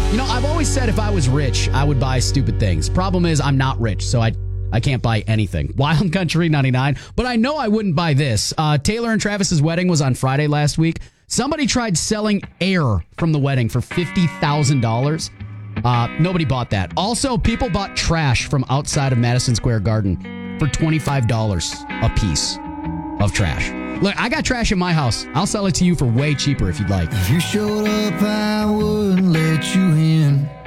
I've always said if I was rich, I would buy stupid things. Problem is, I'm not rich, so I can't buy anything. Wild Country 99, but I know I wouldn't buy this. Taylor and Travis's wedding was on Friday last week. Somebody tried selling air from the wedding for $50,000. Nobody bought that. Also, people bought trash from outside of Madison Square Garden for $25 a piece of trash. Look, I got trash in my house. I'll sell it to you for way cheaper if you'd like. If you showed up, I wouldn't let you in.